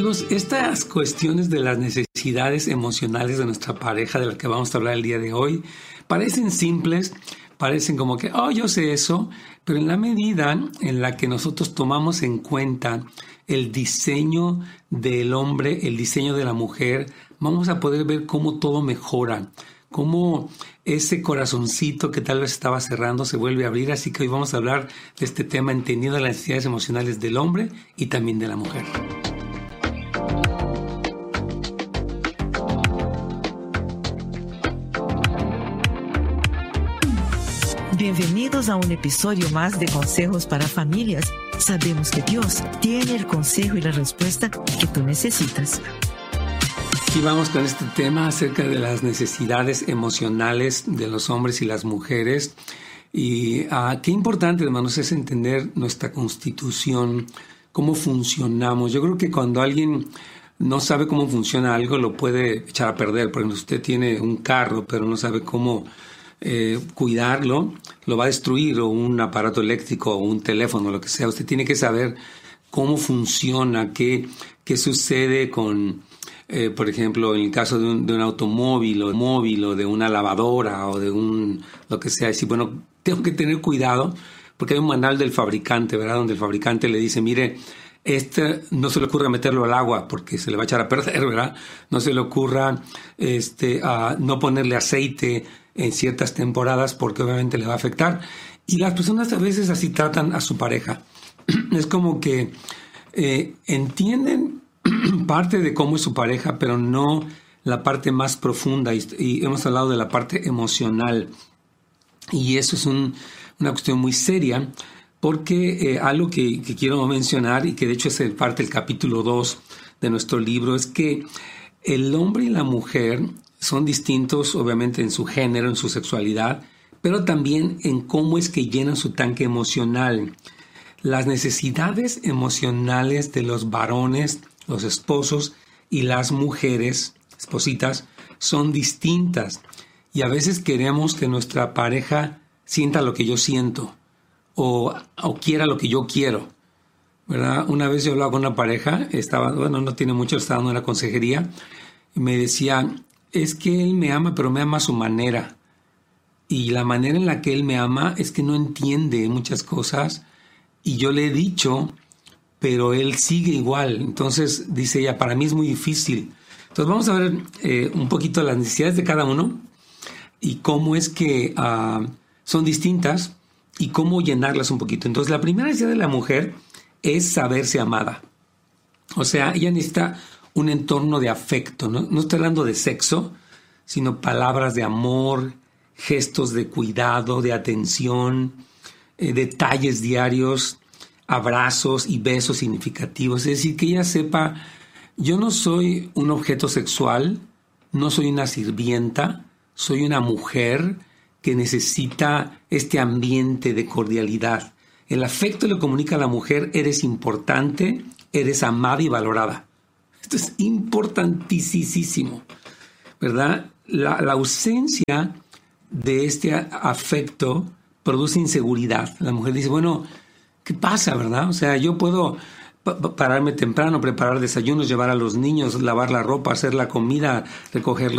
Amigos, estas cuestiones de las necesidades emocionales de nuestra pareja, de las que vamos a hablar el día de hoy, parecen simples, parecen como que, yo sé eso, pero en la medida en la que nosotros tomamos en cuenta el diseño del hombre, el diseño de la mujer, vamos a poder ver cómo todo mejora, cómo ese corazoncito que tal vez estaba cerrando se vuelve a abrir. Así que hoy vamos a hablar de este tema, entendiendo las necesidades emocionales del hombre y también de la mujer. Bienvenidos a un episodio más de Consejos para Familias. Sabemos que Dios tiene el consejo y la respuesta que tú necesitas. Y vamos con este tema acerca de las necesidades emocionales de los hombres y las mujeres. Y qué importante, hermanos, es entender nuestra constitución, cómo funcionamos. Yo creo que cuando alguien no sabe cómo funciona algo, lo puede echar a perder. Por ejemplo, usted tiene un carro, pero no sabe cómo cuidarlo, lo va a destruir, o un aparato eléctrico, o un teléfono, lo que sea. Usted tiene que saber cómo funciona, qué sucede con, por ejemplo, en el caso de un automóvil, o de una lavadora, o de lo que sea. Decir, bueno, tengo que tener cuidado, porque hay un manual del fabricante, ¿verdad? Donde el fabricante le dice, mire, no se le ocurra meterlo al agua porque se le va a echar a perder, ¿verdad? No se le ocurra no ponerle aceite en ciertas temporadas porque obviamente le va a afectar. Y las personas a veces así tratan a su pareja. Es como que entienden parte de cómo es su pareja, pero no la parte más profunda. Y hemos hablado de la parte emocional. Y eso es una cuestión muy seria, porque algo que quiero mencionar, y que de hecho es parte del capítulo 2 de nuestro libro, es que el hombre y la mujer son distintos, obviamente, en su género, en su sexualidad, pero también en cómo es que llenan su tanque emocional. Las necesidades emocionales de los varones, los esposos, y las mujeres, espositas, son distintas. Y a veces queremos que nuestra pareja sienta lo que yo siento, o quiera lo que yo quiero, ¿verdad? Una vez yo hablaba con una pareja, no tiene mucho, estaba en una consejería, y me decía, es que él me ama, pero me ama a su manera. Y la manera en la que él me ama es que no entiende muchas cosas, y yo le he dicho, pero él sigue igual. Entonces, dice ella, para mí es muy difícil. Entonces vamos a ver un poquito las necesidades de cada uno y cómo es que son distintas y cómo llenarlas un poquito. Entonces, la primera necesidad de la mujer es saberse amada. O sea, ella necesita un entorno de afecto, ¿no? No estoy hablando de sexo, sino palabras de amor, gestos de cuidado, de atención, detalles diarios, abrazos y besos significativos. Es decir, que ella sepa, yo no soy un objeto sexual, no soy una sirvienta, soy una mujer que necesita este ambiente de cordialidad. El afecto le comunica a la mujer, eres importante, eres amada y valorada. Esto es importantísimo, ¿verdad? La ausencia de este afecto produce inseguridad. La mujer dice, bueno, ¿qué pasa, verdad? O sea, yo puedo pararme temprano, preparar desayunos, llevar a los niños, lavar la ropa, hacer la comida, recoger